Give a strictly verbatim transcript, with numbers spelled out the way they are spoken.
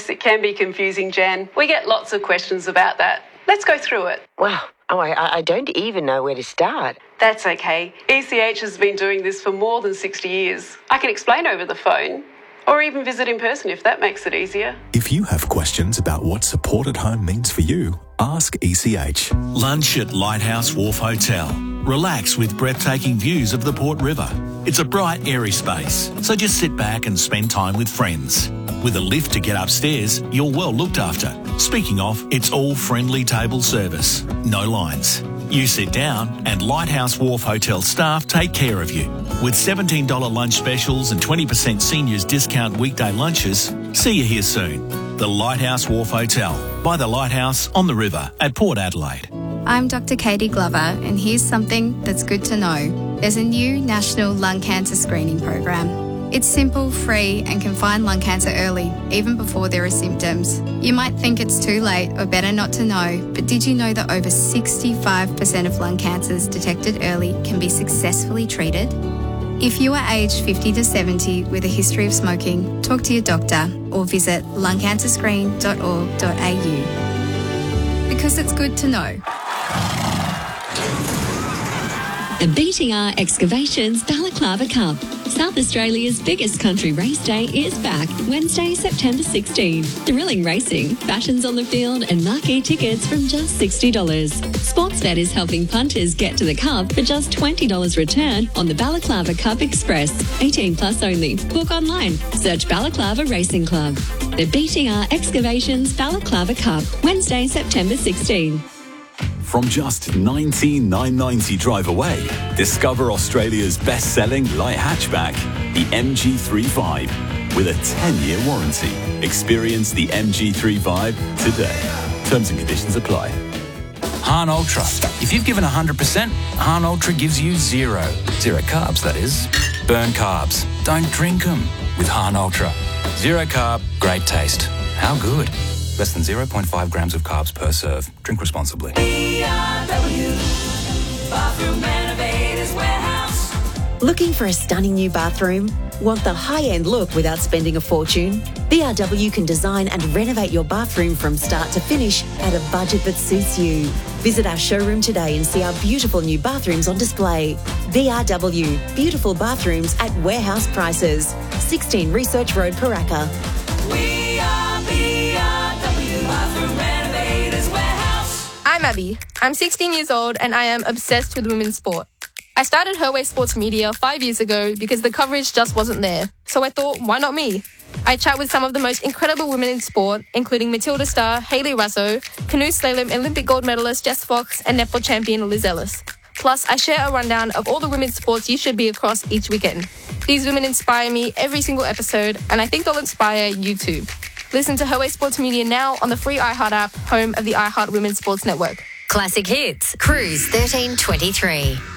Yes, it can be confusing, Jan. We get lots of questions about that. Let's go through it. Wow. Oh, I, I don't even know where to start. That's okay. E C H has been doing this for more than sixty years. I can explain over the phone, or even visit in person if that makes it easier. If you have questions about what support at home means for you, ask E C H. Lunch at Lighthouse Wharf Hotel. Relax with breathtaking views of the Port River. It's a bright, airy space, so just sit back and spend time with friends. With a lift to get upstairs, you're well looked after. Speaking of, it's all friendly table service. No lines. You sit down and Lighthouse Wharf Hotel staff take care of you. With seventeen dollars lunch specials and twenty percent seniors discount weekday lunches, see you here soon. The Lighthouse Wharf Hotel, by the Lighthouse on the river at Port Adelaide. I'm Doctor Katie Glover, and here's something that's good to know. There's a new national lung cancer screening program. It's simple, free, and can find lung cancer early, even before there are symptoms. You might think it's too late or better not to know, but did you know that over sixty-five percent of lung cancers detected early can be successfully treated? If you are aged fifty to seventy with a history of smoking, talk to your doctor or visit lung cancer screen dot org dot a u. Because it's good to know. The B T R Excavations Balaclava Cup. South Australia's biggest country race day is back Wednesday, September sixteenth. Thrilling racing, fashions on the field and marquee tickets from just sixty dollars. Sportsbet is helping punters get to the Cup for just twenty dollars return on the Balaclava Cup Express. eighteen plus only. Book online. Search Balaclava Racing Club. The B T R Excavations Balaclava Cup, Wednesday, September sixteenth. From just nineteen thousand nine hundred ninety drive away, discover Australia's best-selling light hatchback, the M G thirty-five, with a ten-year warranty. Experience the M G thirty-five today. Terms and conditions apply. Hahn Ultra. If you've given one hundred percent, Hahn Ultra gives you zero. Zero carbs, that is. Burn carbs. Don't drink them with Hahn Ultra. Zero carb, great taste. How good? Less than zero point five grams of carbs per serve. Drink responsibly. B R W, Bathroom Renovators Warehouse. Looking for a stunning new bathroom? Want the high-end look without spending a fortune? B R W can design and renovate your bathroom from start to finish at a budget that suits you. Visit our showroom today and see our beautiful new bathrooms on display. B R W, beautiful bathrooms at warehouse prices. sixteen Research Road, Paraka. We are B R W, Bathroom Renovators Warehouse. I'm Abby. I'm sixteen years old and I am obsessed with women's sport. I started Her Way Sports Media five years ago because the coverage just wasn't there. So I thought, why not me? I chat with some of the most incredible women in sport, including Matilda star Hayley Raso, canoe slalom Olympic gold medalist Jess Fox, and netball champion Liz Ellis. Plus, I share a rundown of all the women's sports you should be across each weekend. These women inspire me every single episode, and I think they'll inspire you too. Listen to Her Way Sports Media now on the free iHeart app, home of the iHeart Women's Sports Network. Classic Hits, Cruise thirteen twenty-three.